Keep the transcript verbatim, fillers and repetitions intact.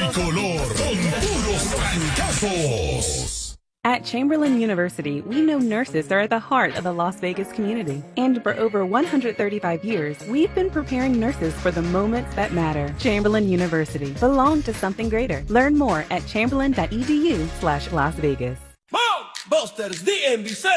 tricolor con puros trancazos. At Chamberlain University, we know nurses are at the heart of the Las Vegas community. And for over one hundred thirty-five years, we've been preparing nurses for the moments that matter. Chamberlain University. Belong to something greater. Learn more at chamberlain dot e d u slash Las Vegas. Busters, D M V